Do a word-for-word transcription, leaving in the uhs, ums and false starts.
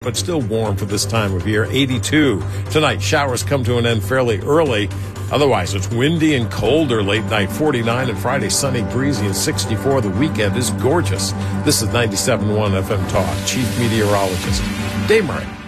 but still warm for this time of year, eighty-two. Tonight, showers come to an end fairly early. Otherwise, it's windy and colder late night, forty-nine, and Friday sunny, breezy, and sixty-four. The weekend is gorgeous. This is ninety-seven point one F M Talk. Chief Meteorologist Dave Murray.